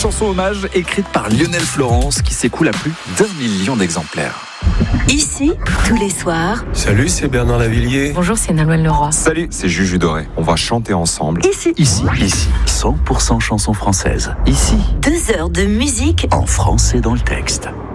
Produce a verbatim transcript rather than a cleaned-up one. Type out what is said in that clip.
chanson hommage écrite par Lionel Florence qui s'écoule à plus d'un million d'exemplaires. Ici, tous les soirs. Salut, c'est Bernard Lavillier. Bonjour, c'est Nolwenn Leroy. Salut, c'est Juju Doré. On va chanter ensemble. Ici. Ici, ici, cent pour cent chansons françaises. Ici, Deux heures de musique en français dans le texte.